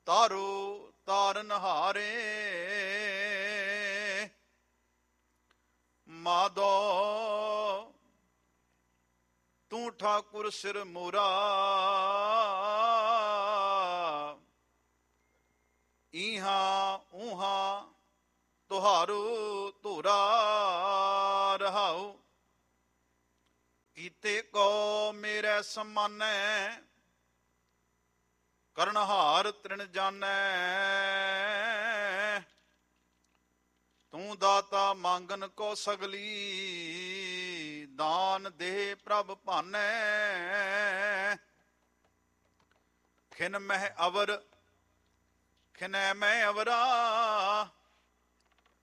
ਤਾਰੋ ਤਾਰਨ ਹਾਰੇ। ਮਾਧੋ ਤੂੰ ਠਾਕੁਰ ਸਿਰ ਮੋਰਾ, ਈਹਾਂ ਊਹਾਂ ਤੁਹਾਰੂ ਧੋਰਾ ਰਹਾਉ। ਕੀਤੇ ਕੋ ਮੇਰੇ ਸਮਾਨੈ, ਕਰਨਹਾਰ ਤ੍ਰਿਣ ਜਾਣੈ। ਤੂੰ ਦਾਤਾ ਮੰਗਨ ਕੋ ਸਗਲੀ, ਦਾਨ ਦੇ ਪ੍ਰਭ ਭਾਨੈ। ਖਿਨ ਮਹਿ ਅਵਰ ਖਿਨੈ ਮੈਂ ਅਵਰਾ,